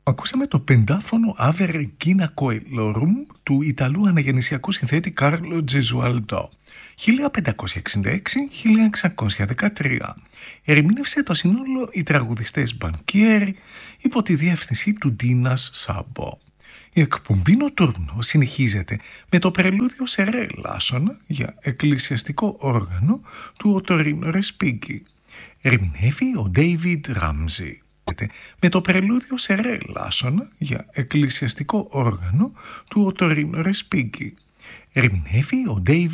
Ακούσαμε το πεντάφωνο Ave Regina Coelorum του Ιταλού αναγεννησιακού συνθέτη Κάρλο Τζεζουαλντό, 1566-1613. Ερμήνευσε το σύνολο οι τραγουδιστές Μπανκιέρι υπό τη διεύθυνση του Ντίνας Σάμπο. Η εκπομπή Νοτούρνο συνεχίζεται με το πρελούδιο σε ρε λάσονα για εκκλησιαστικό όργανο του Οτορίνο Ρεσπίγκι. Ερμηνεύει ο Ντέιβιντ Ράμζι. Με το πρελούδιο σε ρε λάσονα για εκκλησιαστικό όργανο του Οτορίνο Ρεσπίγκι. Ερμηνεύει ο Ντέιβιντ